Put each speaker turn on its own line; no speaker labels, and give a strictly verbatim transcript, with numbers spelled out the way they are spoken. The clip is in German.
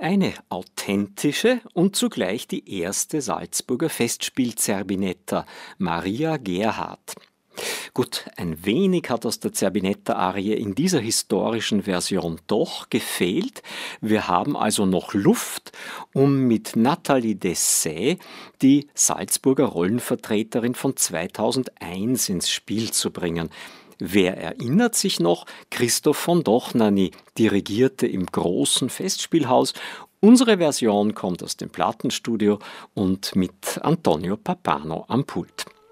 Eine authentische und zugleich die erste Salzburger Festspiel-Zerbinetta, Maria Gerhardt. Gut, ein wenig hat aus der Zerbinetta-Arie in dieser historischen Version doch gefehlt. Wir haben also noch Luft, um mit Nathalie Dessay die Salzburger Rollenvertreterin von zweitausendeins ins Spiel zu bringen. Wer erinnert sich noch? Christoph von Dohnanyi dirigierte im großen Festspielhaus. Unsere Version kommt aus dem Plattenstudio und mit Antonio Pappano am Pult.